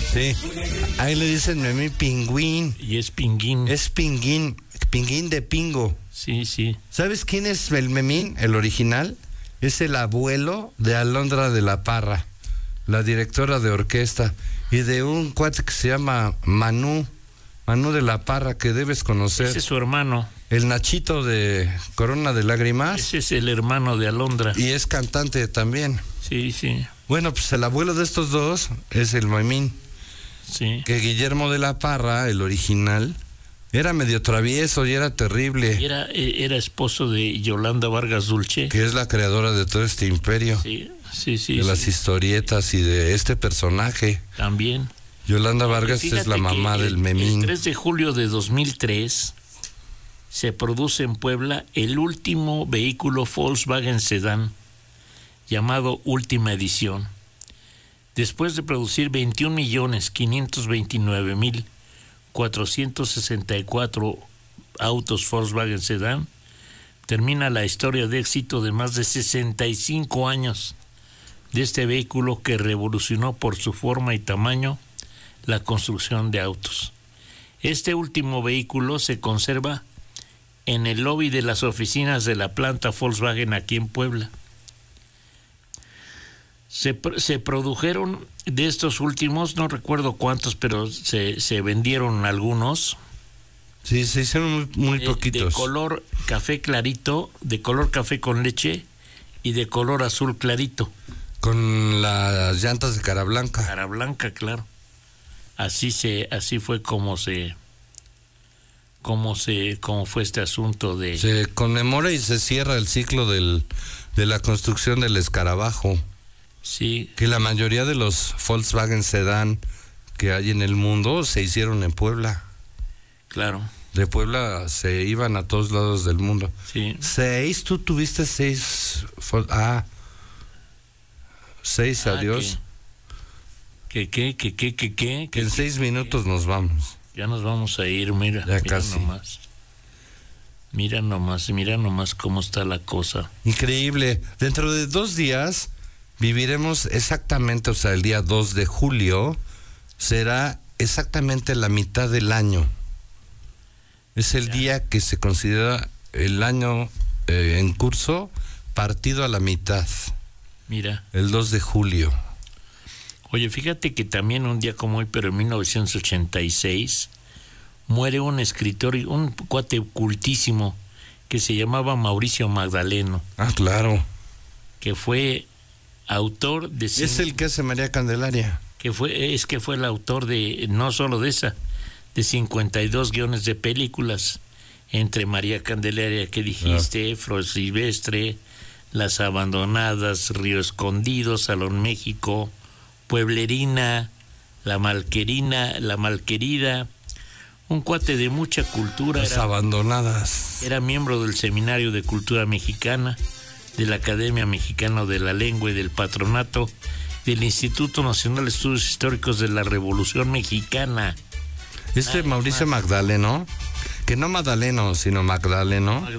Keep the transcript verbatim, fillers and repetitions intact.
Sí, ahí le dicen a mí pingüín. Y es Pinguín. Es pinguín, pinguín de pingo. Sí, sí. ¿Sabes quién es el Memín, el original? Es el abuelo de Alondra de la Parra, la directora de orquesta, y de un cuate que se llama Manú, Manú de la Parra, que debes conocer. Ese es su hermano. El Nachito de Corona de Lágrimas. Ese es el hermano de Alondra. Y es cantante también. Sí, sí. Bueno, pues el abuelo de estos dos es el Memín. Sí. Que Guillermo de la Parra, el original, era medio travieso y era terrible. Y era, era esposo de Yolanda Vargas Dulce. Que es la creadora de todo este imperio. Sí, sí, sí. De sí. las historietas y de este personaje. También. Yolanda Vargas Fíjate es la mamá el, del Memín. El tres de julio de dos mil tres se produce en Puebla el último vehículo Volkswagen Sedán llamado Última Edición. Después de producir veintiún millones quinientos veintinueve mil cuatrocientos sesenta y cuatro autos Volkswagen Sedán, termina la historia de éxito de más de sesenta y cinco años de este vehículo que revolucionó por su forma y tamaño la construcción de autos. Este último vehículo se conserva en el lobby de las oficinas de la planta Volkswagen aquí en Puebla. Se, se produjeron de estos últimos, no recuerdo cuántos, pero se, se vendieron algunos. Sí, se hicieron muy, muy de, poquitos. De color café clarito, de color café con leche y de color azul clarito. Con las llantas de cara blanca. Cara blanca, claro. Así se, así fue como se, como se, como fue este asunto de. Se conmemora y se cierra el ciclo del, de la construcción del escarabajo. Sí. Que la mayoría de los Volkswagen Sedán que hay en el mundo se hicieron en Puebla. Claro. De Puebla se iban a todos lados del mundo. Sí. Seis, tú tuviste seis. Ah, seis, Ah, adiós. ¿Qué, qué, qué, qué, qué, qué? Que en seis minutos nos vamos. Ya nos vamos a ir, mira. Ya mira casi. Nomás. Mira nomás, mira nomás cómo está la cosa. Increíble. Dentro de dos días viviremos exactamente, o sea, el día dos de julio será exactamente la mitad del año. Es el Ya. día que se considera el año eh, en curso partido a la mitad. Mira. El dos de julio. Oye, fíjate que también un día como hoy, pero en mil novecientos ochenta y seis, muere un escritor, un cuate cultísimo que se llamaba Mauricio Magdaleno. Ah, claro. Que fue autor de... Es el que hace María Candelaria. Que fue, es que fue el autor de, no solo de esa, de cincuenta y dos guiones de películas, entre María Candelaria que dijiste, ah. Flor Silvestre, Las Abandonadas, Río Escondido, Salón México, Pueblerina, La Malquerina, La Malquerida, un cuate de mucha cultura. Las era, Abandonadas. Era miembro del Seminario de Cultura Mexicana, de la Academia Mexicana de la Lengua y del Patronato, del Instituto Nacional de Estudios Históricos de la Revolución Mexicana. Este Ay, Mauricio más. Magdaleno, que no Magdaleno, sino Magdaleno.